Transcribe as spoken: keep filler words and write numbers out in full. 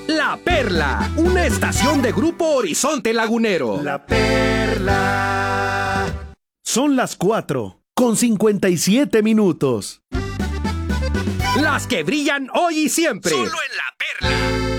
La Perla, una estación de Grupo Horizonte Lagunero. La Perla. Son las cuatro con cincuenta y siete minutos. Las que brillan hoy y siempre. Solo en La Perla.